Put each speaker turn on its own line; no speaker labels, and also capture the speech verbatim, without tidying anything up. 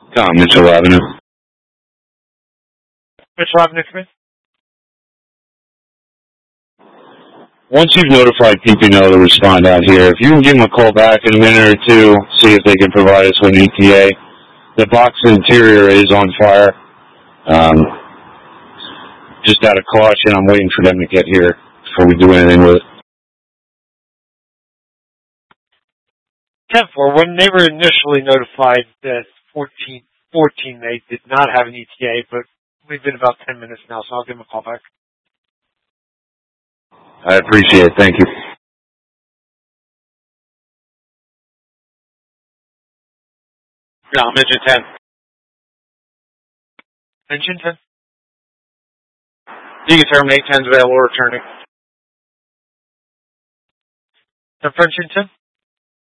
Tom, Mitchell Avenue.
Mitchell Avenue, come in.
Once you've notified P P N O to respond out here, if you can give them a call back in a minute or two, see if they can provide us with an E T A. The box interior is on fire. Um, just out of caution, I'm waiting for them to get here before we do anything with it.
ten four, when they were initially notified that fourteen fourteen, they did not have an E T A, but we've been about ten minutes now, so I'll give them a call back.
I appreciate it. Thank you.
No, I'm engine ten.
Engine ten?
You can terminate, ten's available, returning.
ten for engine ten?